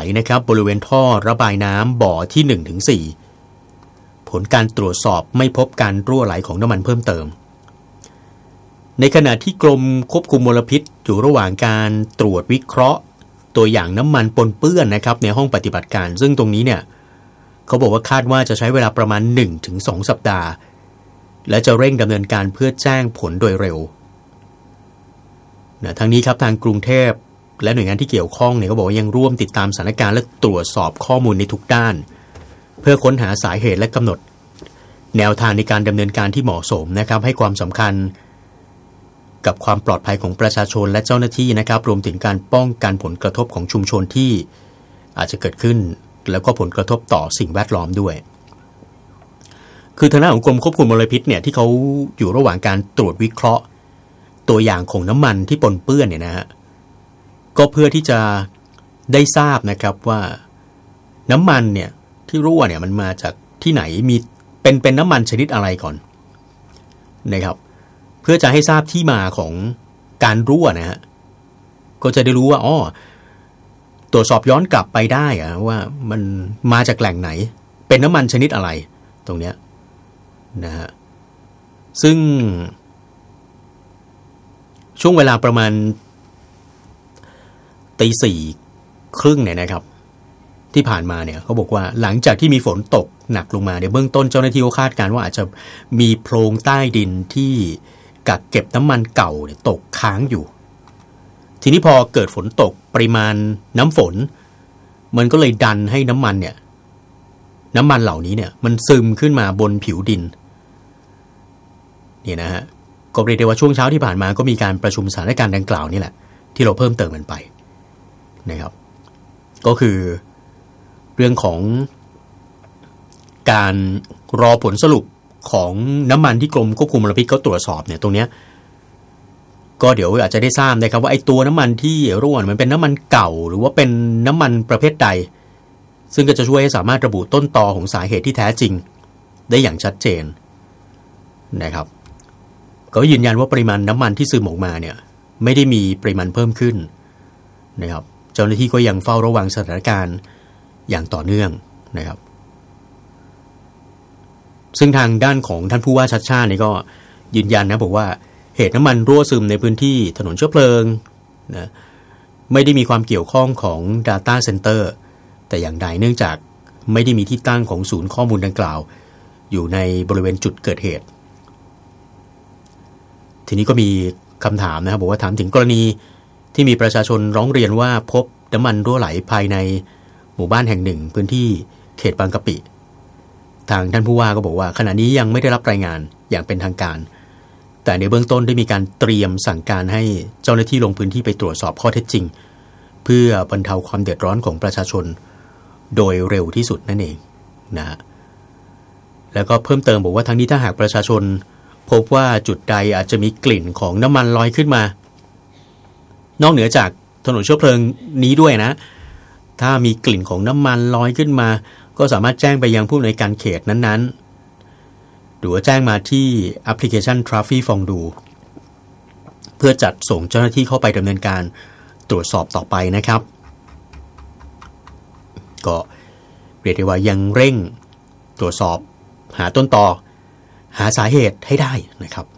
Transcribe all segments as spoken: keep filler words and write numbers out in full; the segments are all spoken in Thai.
นะครับบริเวณท่อระบายน้ำบ่อที่ หนึ่งถึงสี่ ผลการตรวจสอบไม่พบการรั่วไหลของน้ำมันเพิ่มเติมในขณะที่กรมควบคุมมลพิษอยู่ระหว่างการตรวจวิเคราะห์ตัวอย่างน้ำมันปนเปื้อนนะครับในห้องปฏิบัติการซึ่งตรงนี้เนี่ยเขาบอกว่าคาดว่าจะใช้เวลาประมาณ หนึ่งถึงสอง สัปดาห์และจะเร่งดำเนินการเพื่อแจ้งผลโดยเร็วนะทั้งนี้ครับทางกรุงเทพและหน่วยงานที่เกี่ยวข้องเนี่ยก็บอกว่ายังร่วมติดตามสถานการณ์และตรวจสอบข้อมูลในทุกด้านเพื่อค้นหาสาเหตุและกำหนดแนวทางในการดำเนินการที่เหมาะสมนะครับให้ความสำคัญกับความปลอดภัยของประชาชนและเจ้าหน้าที่นะครับรวมถึงการป้องกันผลกระทบของชุมชนที่อาจจะเกิดขึ้นแล้วก็ผลกระทบต่อสิ่งแวดล้อมด้วยคือทางด้านของกรมควบคุมมลพิษเนี่ยที่เขาอยู่ระหว่างการตรวจวิเคราะห์ตัวอย่างของน้ำมันที่ปนเปื้อนเนี่ยนะฮะก็เพื่อที่จะได้ทราบนะครับว่าน้ำมันเนี่ยที่รั่วเนี่ยมันมาจากที่ไหนมีเป็นเป็นน้ำมันชนิดอะไรก่อนนะครับเพื่อจะให้ทราบที่มาของการรั่วนะฮะก็จะได้รู้ว่าอ๋อตรวจสอบย้อนกลับไปได้อะว่ามันมาจากแหล่งไหนเป็นน้ำมันชนิดอะไรตรงเนี้ยนะฮะซึ่งช่วงเวลาประมาณตีสี่ครึ่งเนี่ยนะครับที่ผ่านมาเนี่ยเขาบอกว่าหลังจากที่มีฝนตกหนักลงมาเนี่ยเบื้องต้นเจ้าหน้าที่เขาคาดการณ์ว่าอาจจะมีโพรงใต้ดินที่กักเก็บน้ำมันเก่าเนี่ยตกค้างอยู่ทีนี้พอเกิดฝนตกปริมาณน้ำฝนมันก็เลยดันให้น้ำมันเนี่ยน้ำมันเหล่านี้เนี่ยมันซึมขึ้นมาบนผิวดินเนี่ยนะฮะก็เรียกได้ว่าช่วงเช้าที่ผ่านมาก็มีการประชุมสถานการณ์ดังกล่าวนี่แหละที่เราเพิ่มเติมกันไปนะครับก็คือเรื่องของการรอผลสรุปของน้ำมันที่กรมควบคุมมลพิษเขาตรวจสอบเนี่ยตรงเนี้ยก็เดี๋ยวอาจจะได้ทราบนะครับว่าไอ้ตัวน้ำมันที่รั่วมันเป็นน้ำมันเก่าหรือว่าเป็นน้ำมันประเภทใดซึ่งก็จะช่วยให้สามารถระบุต้นตอของสาเหตุที่แท้จริงได้อย่างชัดเจนนะครับก็ยืนยันว่าปริมาณน้ำมันที่ซึมออกมาเนี่ยไม่ได้มีปริมาณเพิ่มขึ้นนะครับเจ้าหน้าที่ก็ยังเฝ้าระวังสถานการณ์อย่างต่อเนื่องนะครับซึ่งทางด้านของท่านผู้ว่าชัชชาตินี่ก็ยืนยันนะบอกว่าเหตุน้ำมันรั่วซึมในพื้นที่ถนนเชื้อเพลิงนะไม่ได้มีความเกี่ยวข้องของ Data Center แต่อย่างใดเนื่องจากไม่ได้มีที่ตั้งของศูนย์ข้อมูลดังกล่าวอยู่ในบริเวณจุดเกิดเหตุทีนี้ก็มีคำถามนะครับบอกว่าถามถึงกรณีที่มีประชาชนร้องเรียนว่าพบน้ำมันรั่วไหลภายในหมู่บ้านแห่งหนึ่งพื้นที่เขตบางกะปิทางท่านผู้ว่าก็บอกว่าขณะนี้ยังไม่ได้รับรายงานอย่างเป็นทางการแต่ในเบื้องต้นได้มีการเตรียมสั่งการให้เจ้าหน้าที่ลงพื้นที่ไปตรวจสอบข้อเท็จจริงเพื่อบรรเทาความเดือดร้อนของประชาชนโดยเร็วที่สุดนั่นเองนะแล้วก็เพิ่มเติมบอกว่าทั้งนี้ถ้าหากประชาชนพบว่าจุดใดอาจจะมีกลิ่นของน้ำมันลอยขึ้นมานอกเหนือจากถนนเชื้อเพลิงนี้ด้วยนะถ้ามีกลิ่นของน้ำมันลอยขึ้นมาก็สามารถแจ้งไปยังผู้อำนวยการเขตนั้นๆหรือว่าแจ้งมาที่แอปพลิเคชัน Traffic Fondue เพื่อจัดส่งเจ้าหน้าที่เข้าไปดำเนินการตรวจสอบต่อไปนะครับก็เรียกได้ว่ายังเร่งตรวจสอบหาต้นตอหาสาเหตุให้ได้นะครับ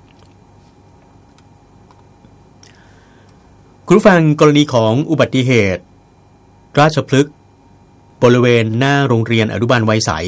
คุณผู้ฟังกรณีของอุบัติเหตุราชพฤกษ์บริเวณหน้าโรงเรียนอนุบาลไวใส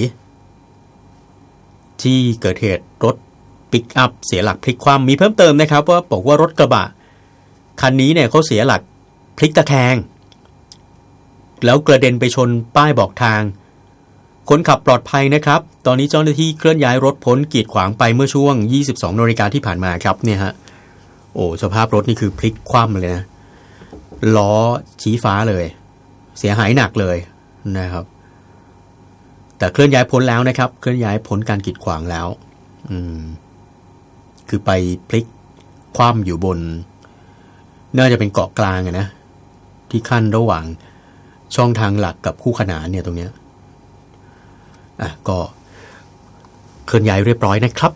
ที่เกิดเหตุรถปิกอัพเสียหลักพลิกคว่ำมีเพิ่มเติมนะครับว่าบอกว่ารถกระบะคันนี้เนี่ยเขาเสียหลักพลิกตะแคงแล้วกระเด็นไปชนป้ายบอกทางคนขับปลอดภัยนะครับตอนนี้เจ้าหน้าที่เคลื่อนย้ายรถพ้นกีดขวางไปเมื่อช่วง ยี่สิบสองนาฬิกาที่ผ่านมาครับเนี่ยฮะโอ้สภาพรถนี่คือพลิกคว่ำเลยนะล้อชี้ฟ้าเลยเสียหายหนักเลยนะครับแต่เคลื่อนย้ายพ้นแล้วนะครับเคลื่อนย้ายพ้นการกีดขวางแล้วอืมคือไปพลิกคว่ำอยู่บนน่าจะเป็นเกาะกลางอะนะที่ขั้นระหว่างช่องทางหลักกับคู่ขนานเนี่ยตรงเนี้ยอ่ะก็เคลื่อนย้ายเรียบร้อยนะครับ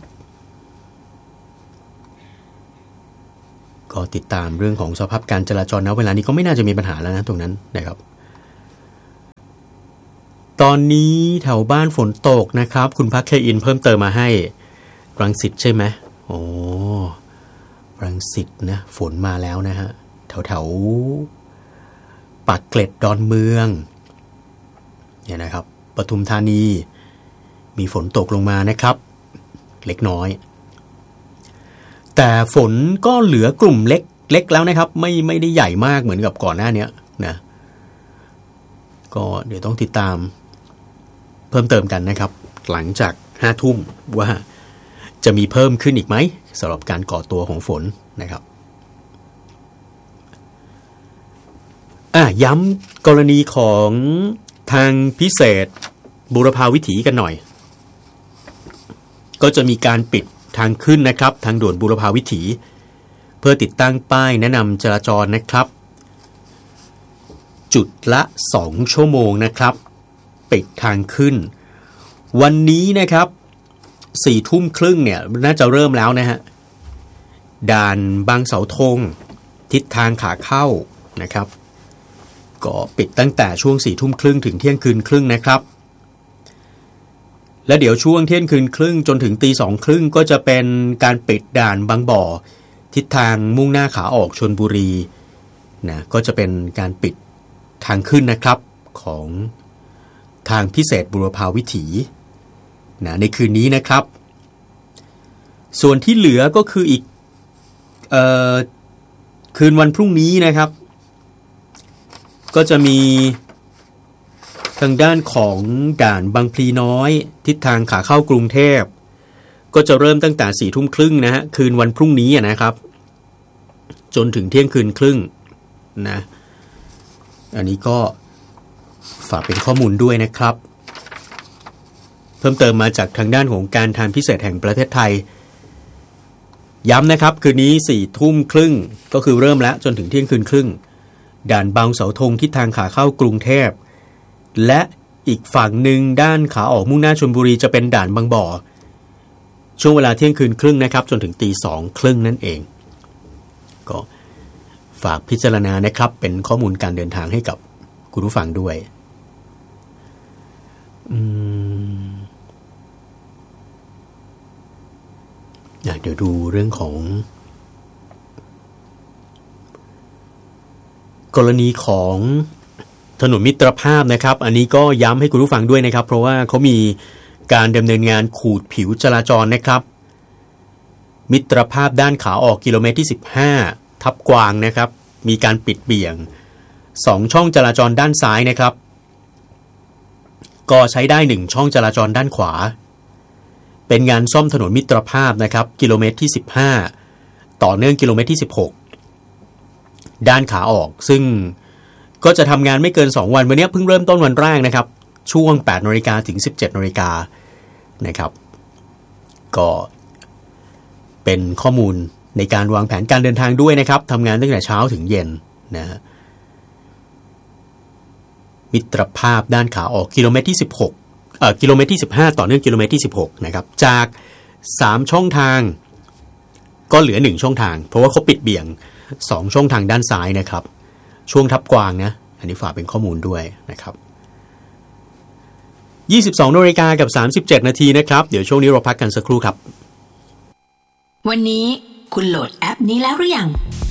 ก็ติดตามเรื่องของสภาพการจราจรนะเวลานี้ก็ไม่น่าจะมีปัญหาแล้วนะตรงนั้นนะครับตอนนี้แถวบ้านฝนตกนะครับคุณพักเคอินเพิ่มเติมมาให้รังสิตใช่ไหมโอ้รังสิตนะฝนมาแล้วนะฮะแถวแถวปากเกร็ดดอนเมืองเนี่ยนะครับปทุมธานีมีฝนตกลงมานะครับเล็กน้อยแต่ฝนก็เหลือกลุ่มเล็กเล็กแล้วนะครับไม่ไม่ได้ใหญ่มากเหมือนกับก่อนหน้านี้นะก็เดี๋ยวต้องติดตามเพิ่มเติมกันนะครับหลังจากห้าทุ่มว่าจะมีเพิ่มขึ้นอีกไหมสำหรับการก่อตัวของฝนนะครับอ่ะย้ำกรณีของทางพิเศษบูรพาวิถีกันหน่อยก็จะมีการปิดทางขึ้นนะครับทางด่วนบูรพาวิถีเพื่อติดตั้งป้ายแนะนำจราจรนะครับจุดละสองชั่วโมงนะครับปิดทางขึ้นวันนี้นะครับสี่ทุ่มครึ่งเนี่ยน่าจะเริ่มแล้วนะฮะด่านบางเสาธงทิศทางขาเข้านะครับก็ปิดตั้งแต่ช่วงสี่ทุ่มครึ่งถึงเที่ยงคืนครึ่งนะครับและเดี๋ยวช่วงเที่ยงคืนครึ่งจนถึงตีสองครึ่งก็จะเป็นการปิดด่านบางบ่อทิศทางมุ่งหน้าขาออกชลบุรีนะก็จะเป็นการปิดทางขึ้นนะครับของทางพิเศษบูรพาวิถีนะในคืนนี้นะครับส่วนที่เหลือก็คืออีกเอ่อคืนวันพรุ่งนี้นะครับก็จะมีทางด้านของด่านบางพลีน้อยทิศทางขาเข้ากรุงเทพก็จะเริ่มตั้งแต่สี่ทุ่มครึ่งนะฮะคืนวันพรุ่งนี้นะครับจนถึงเที่ยงคืนครึ่งนะอันนี้ก็ฝากเป็นข้อมูลด้วยนะครับเพิ่มเติมมาจากทางด้านของการทางพิเศษแห่งประเทศไทยย้ำนะครับคืนนี้สี่ทุ่มครึ่งก็คือเริ่มแล้วจนถึงเที่ยงคืนครึ่งด่านบางเสาธงทิศทางขาเข้ากรุงเทพและอีกฝั่งหนึ่งด้านขาออกมุ่งหน้าชลบุรีจะเป็นด่านบางบ่อช่วงเวลาเที่ยงคืนครึ่งนะครับจนถึงตีสองครึ่งนั่นเองก็ฝากพิจารณานะครับเป็นข้อมูลการเดินทางให้กับคุณผู้ฟังด้วยอืมเดี๋ยวดูเรื่องของกรณีของถนนมิตรภาพนะครับอันนี้ก็ย้ำให้คุณผู้ฟังด้วยนะครับเพราะว่าเขามีการดำเนินงานขูดผิวจราจรนะครับมิตรภาพด้านขาออกกิโลเมตรที่สิบห้าทับกวางนะครับมีการปิดเบี่ยงสองช่องจราจรด้านซ้ายนะครับก็ใช้ได้หนึ่งช่องจราจรด้านขวาเป็นงานซ่อมถนนมิตรภาพนะครับกิโลเมตรที่สิบห้าต่อเนื่องกิโลเมตรที่สิบหกด้านขาออกซึ่งก็จะทำงานไม่เกินสองวันวันนี้เพิ่งเริ่มต้นวันแรกนะครับช่วง แปดนาฬิกา ถึง สิบเจ็ดนาฬิกานะครับก็เป็นข้อมูลในการวางแผนการเดินทางด้วยนะครับทำงานตั้งแต่เช้าถึงเย็นนะมิตรภาพด้านขาออกกิโลเมตรที่สิบหกเอ่อกิโลเมตรที่สิบห้าต่อเนื่องกิโลเมตรที่สิบหกนะครับจากสามช่องทางก็เหลือหนึ่งช่องทางเพราะว่าเขาปิดเบี่ยงสองช่องทางด้านซ้ายนะครับช่วงทับกวางนะอันนี้ฝากเป็นข้อมูลด้วยนะครับยี่สิบสองนาฬิกากับสามสิบเจ็ดนาทีนะครับเดี๋ยวช่วงนี้เราพักกันสักครู่ครับวันนี้คุณโหลดแอปนี้แล้วหรือยัง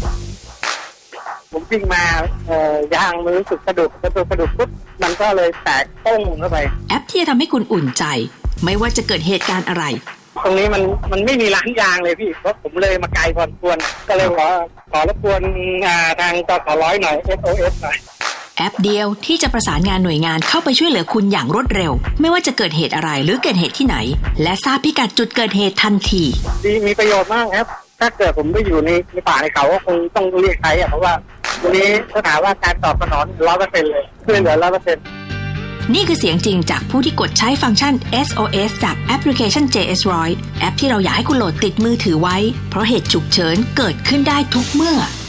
ผมวิ่งมาเอ่อยางมันรู้สึกสะดุดสะดุดสะดุดปุ๊บมันก็เลยแตกต้งเข้าไปแอปที่จะทำให้คุณอุ่นใจไม่ว่าจะเกิดเหตุการณ์อะไรตรงนี้มันมันไม่มีร้านยางเลยพี่เพราะผมเลยมาไกลพอสมควรก็เลยขอขอรบกวนทางตสร้อยหน่อย เอส โอ เอส หน่อยแอปเดียวที่จะประสานงานหน่วยงานเข้าไปช่วยเหลือคุณอย่างรวดเร็วไม่ว่าจะเกิดเหตุอะไรหรือเกิดเหตุที่ไหนและทราบพิกัดจุดเกิดเหตุทันทีดีมีประโยชน์มากครับถ้าเกิดผมไม่อยู่ในในป่าในเขาก็คงต้องเรียกใช้อ่ะเพราะว่าวันนี้ถ้าถามว่าการตอบสนอง ร้อยเปอร์เซ็นต์ เลยช่วยเหลือ ร้อยเปอร์เซ็นต์นี่คือเสียงจริงจากผู้ที่กดใช้ฟังก์ชัน เอส โอ เอส จากแอปพลิเคชัน เจ เอส หนึ่งร้อย แอปที่เราอยากให้คุณโหลดติดมือถือไว้เพราะเหตุฉุกเฉินเกิดขึ้นได้ทุกเมื่อ